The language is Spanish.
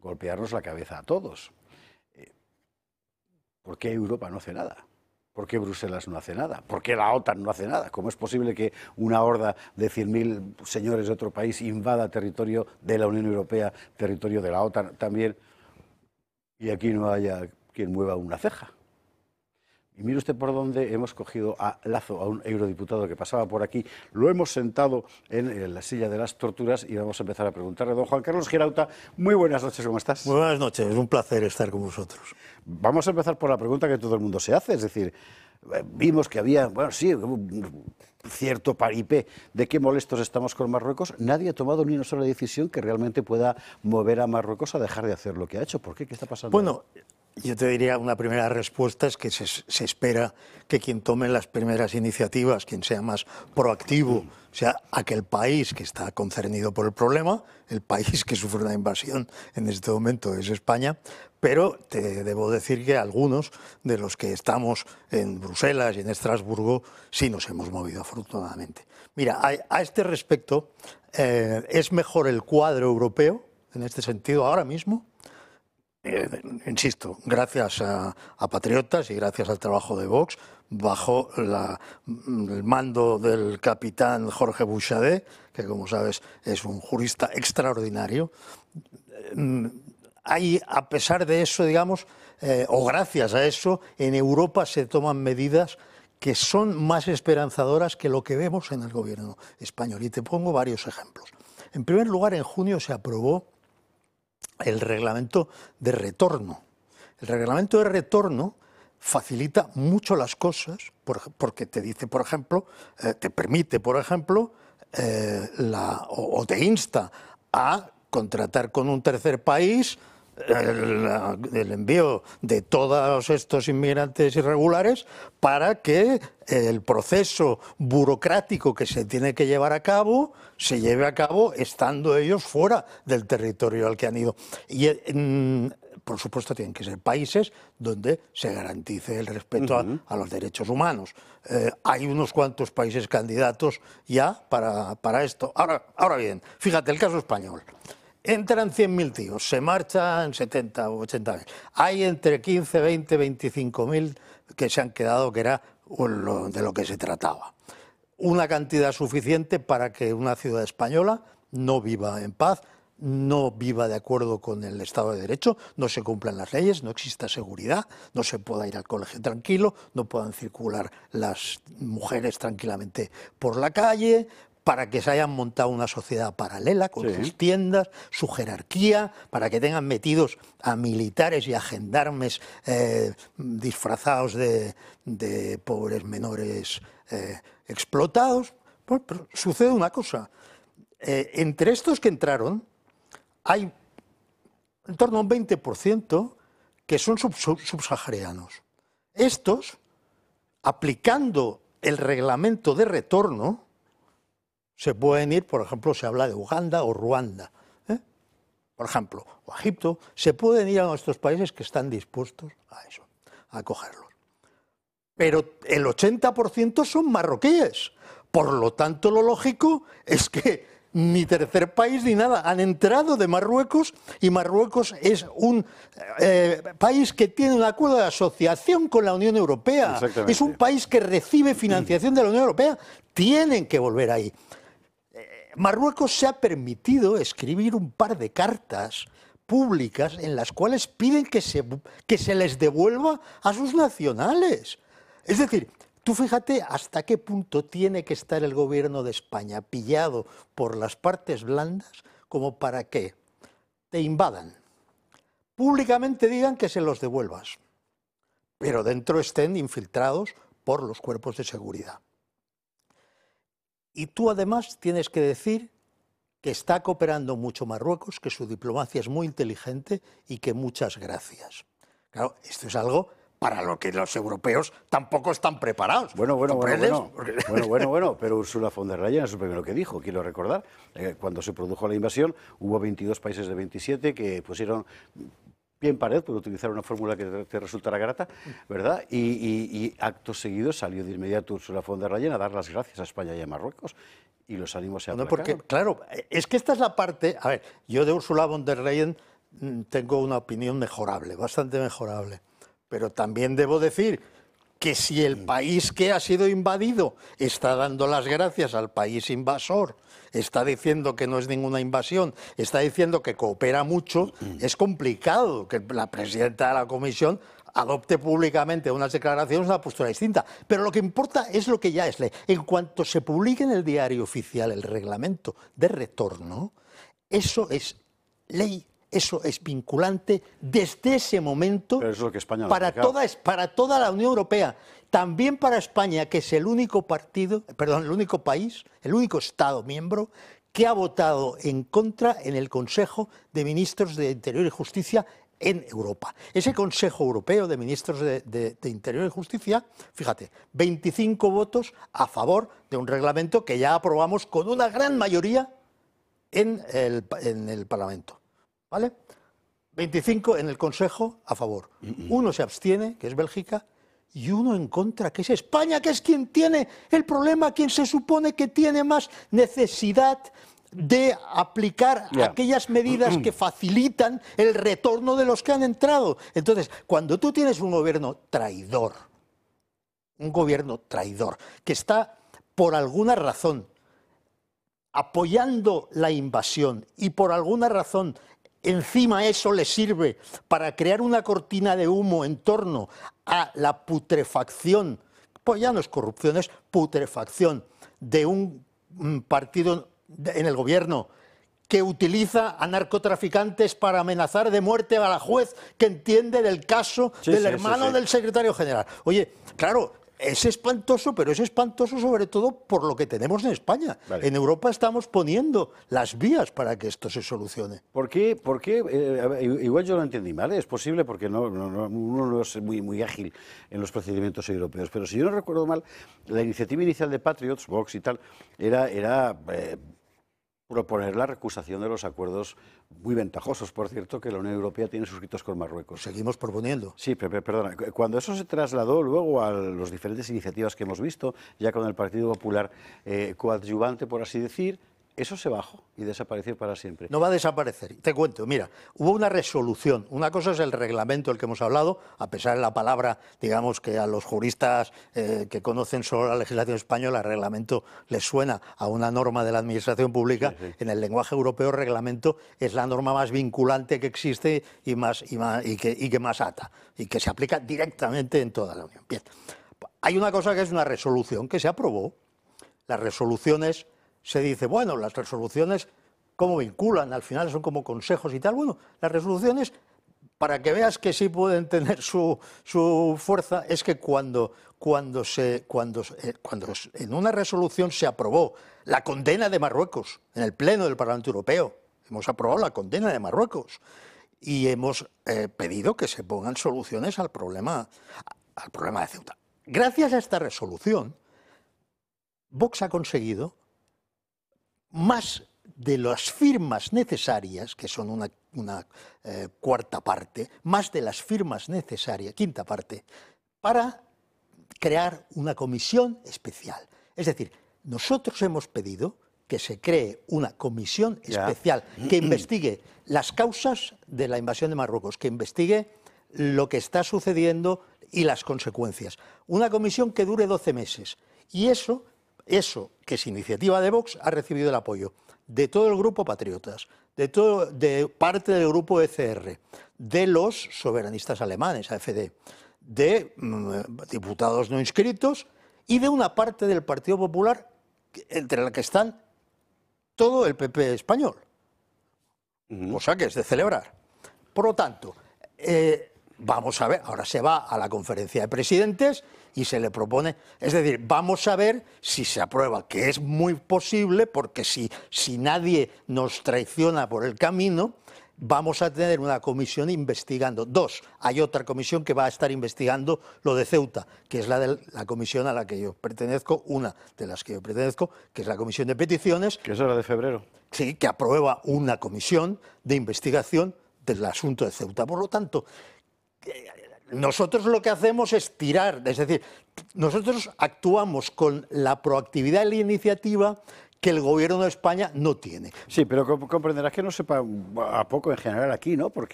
golpearnos la cabeza a todos. ¿Por qué Europa no hace nada? ¿Por qué Bruselas no hace nada? ¿Por qué la OTAN no hace nada? ¿Cómo es posible que una horda de 100.000 señores de otro país invada territorio de la Unión Europea, territorio de la OTAN también, y aquí no haya quien mueva una ceja? Y mire usted por dónde hemos cogido a Lazo, a un eurodiputado que pasaba por aquí, lo hemos sentado en la silla de las torturas y vamos a empezar a preguntarle. Don Juan Carlos Girauta, muy buenas noches, ¿cómo estás? Muy buenas noches, es un placer estar con vosotros. Vamos a empezar por la pregunta que todo el mundo se hace, es decir, vimos que había, bueno, sí, un cierto paripé de qué molestos estamos con Marruecos. Nadie ha tomado ni una sola decisión que realmente pueda mover a Marruecos a dejar de hacer lo que ha hecho. ¿Por qué? ¿Qué está pasando? Bueno, yo te diría una primera respuesta es que se espera que quien tome las primeras iniciativas, quien sea más proactivo, sea aquel país que está concernido por el problema, el país que sufre una invasión en este momento es España, pero te debo decir que algunos de los que estamos en Bruselas y en Estrasburgo sí nos hemos movido afortunadamente. Mira, a este respecto, es mejor el cuadro europeo, en este sentido, ahora mismo. Insisto, gracias a patriotas y gracias al trabajo de Vox, bajo el mando del capitán Jorge Buxadé, que como sabes es un jurista extraordinario. Hay, a pesar de eso, digamos, o gracias a eso, en Europa se toman medidas que son más esperanzadoras que lo que vemos en el gobierno español. Y te pongo varios ejemplos. En primer lugar, en junio se aprobó el reglamento de retorno. El reglamento de retorno facilita mucho las cosas porque te dice, por ejemplo, te permite, por ejemplo, o te insta a contratar con un tercer país el envío de todos estos inmigrantes irregulares para que el proceso burocrático que se tiene que llevar a cabo se lleve a cabo estando ellos fuera del territorio al que han ido. Y por supuesto tienen que ser países donde se garantice el respeto a los derechos humanos. Hay unos cuantos países candidatos ya para esto. Ahora bien, fíjate, el caso español. Entran 100.000 tíos, se marchan 70 o 80.000. Hay entre 15, 20, 25.000 que se han quedado, que era de lo que se trataba. Una cantidad suficiente para que una ciudad española no viva en paz, no viva de acuerdo con el Estado de Derecho, no se cumplan las leyes, no exista seguridad, no se pueda ir al colegio tranquilo, no puedan circular las mujeres tranquilamente por la calle, para que se hayan montado una sociedad paralela con sus tiendas, su jerarquía, para que tengan metidos a militares y a gendarmes disfrazados de pobres menores explotados. Bueno, pero sucede una cosa. Entre estos que entraron, hay en torno a un 20% que son subsaharianos. Estos, aplicando el reglamento de retorno, se pueden ir, por ejemplo, se habla de Uganda o Ruanda, por ejemplo, o Egipto, se pueden ir a nuestros países que están dispuestos a eso, a acogerlos. Pero el 80% son marroquíes, por lo tanto lo lógico es que ni tercer país ni nada, han entrado de Marruecos y Marruecos es un país que tiene un acuerdo de asociación con la Unión Europea, es un país que recibe financiación de la Unión Europea, tienen que volver ahí. Marruecos se ha permitido escribir un par de cartas públicas en las cuales piden que se les devuelva a sus nacionales. Es decir, tú fíjate hasta qué punto tiene que estar el gobierno de España pillado por las partes blandas como para que te invadan, públicamente digan que se los devuelvas, pero dentro estén infiltrados por los cuerpos de seguridad. Y tú además tienes que decir que está cooperando mucho Marruecos, que su diplomacia es muy inteligente y que muchas gracias. Claro, esto es algo para lo que los europeos tampoco están preparados. Bueno, pero Ursula von der Leyen es lo primero que dijo, quiero recordar. Cuando se produjo la invasión hubo 22 países de 27 que pusieron pie en pared, por utilizar una fórmula que te resultará grata, ¿verdad? Y acto seguido salió de inmediato Ursula von der Leyen a dar las gracias a España y a Marruecos. Y los ánimos se aplacaron. Porque, claro, es que esta es la parte... A ver, yo de Ursula von der Leyen tengo una opinión mejorable, bastante mejorable. Pero también debo decir que si el país que ha sido invadido está dando las gracias al país invasor, está diciendo que no es ninguna invasión, está diciendo que coopera mucho, es complicado que la presidenta de la Comisión adopte públicamente unas declaraciones, una postura distinta. Pero lo que importa es lo que ya es ley. En cuanto se publique en el diario oficial el reglamento de retorno, eso es ley. Eso es vinculante desde ese momento para toda la Unión Europea, también para España, que es el único país, el único Estado miembro que ha votado en contra en el Consejo de Ministros de Interior y Justicia en Europa. Ese Consejo Europeo de Ministros de Interior y Justicia, fíjate, 25 votos a favor de un reglamento que ya aprobamos con una gran mayoría en el Parlamento. ¿Vale? 25 en el Consejo a favor. Uno se abstiene, que es Bélgica, y uno en contra, que es España, que es quien tiene el problema, quien se supone que tiene más necesidad de aplicar aquellas medidas que facilitan el retorno de los que han entrado. Entonces, cuando tú tienes un gobierno traidor, que está por alguna razón apoyando la invasión y por alguna razón encima eso le sirve para crear una cortina de humo en torno a la putrefacción, pues ya no es corrupción, es putrefacción de un partido en el gobierno que utiliza a narcotraficantes para amenazar de muerte a la juez que entiende del caso del hermano del secretario general. Oye, claro, es espantoso, pero es espantoso sobre todo por lo que tenemos en España. Vale. En Europa estamos poniendo las vías para que esto se solucione. ¿Por qué? Igual yo lo entendí mal, es posible porque uno no es muy ágil en los procedimientos europeos, pero si yo no recuerdo mal, la iniciativa inicial de Patriots, Vox y tal, era proponer la recusación de los acuerdos muy ventajosos, por cierto, que la Unión Europea tiene suscritos con Marruecos. Seguimos proponiendo. Sí, perdona. Cuando eso se trasladó luego a las diferentes iniciativas que hemos visto, ya con el Partido Popular coadyuvante, por así decir, eso se bajó y desapareció para siempre. No va a desaparecer. Te cuento, mira, hubo una resolución. Una cosa es el reglamento del que hemos hablado, a pesar de la palabra, digamos que a los juristas que conocen solo la legislación española, reglamento les suena a una norma de la administración pública. Sí. En el lenguaje europeo, reglamento es la norma más vinculante que existe y que más ata, y que se aplica directamente en toda la Unión. Bien. Hay una cosa que es una resolución que se aprobó. Las resoluciones... Se dice, bueno, las resoluciones, ¿cómo vinculan? Al final son como consejos y tal. Bueno, las resoluciones, para que veas que sí pueden tener su fuerza, es que cuando en una resolución se aprobó la condena de Marruecos en el Pleno del Parlamento Europeo, hemos aprobado la condena de Marruecos y hemos pedido que se pongan soluciones al problema de Ceuta. Gracias a esta resolución, Vox ha conseguido más de las firmas necesarias, que son una cuarta parte, más de las firmas necesarias, quinta parte, para crear una comisión especial. Es decir, nosotros hemos pedido que se cree una comisión especial que investigue las causas de la invasión de Marruecos, que investigue lo que está sucediendo y las consecuencias. Una comisión que dure 12 meses. Y eso, que es iniciativa de Vox, ha recibido el apoyo de todo el grupo Patriotas, de parte del grupo ECR, de los soberanistas alemanes, AfD, de diputados no inscritos y de una parte del Partido Popular, entre la que están todo el PP español. O sea que es de celebrar. Por lo tanto, vamos a ver, ahora se va a la conferencia de presidentes y se le propone, es decir, vamos a ver si se aprueba, que es muy posible, porque si nadie nos traiciona por el camino, vamos a tener una comisión investigando. Hay otra comisión que va a estar investigando lo de Ceuta, que es la comisión a la que yo pertenezco, una de las que yo pertenezco, que es la comisión de peticiones. Que es la de febrero. Sí, que aprueba una comisión de investigación del asunto de Ceuta. Por lo tanto, nosotros lo que hacemos es tirar, es decir, nosotros actuamos con la proactividad y la iniciativa que el gobierno de España no tiene. Sí, pero comprenderás que no sepa a poco en general aquí, ¿no? Porque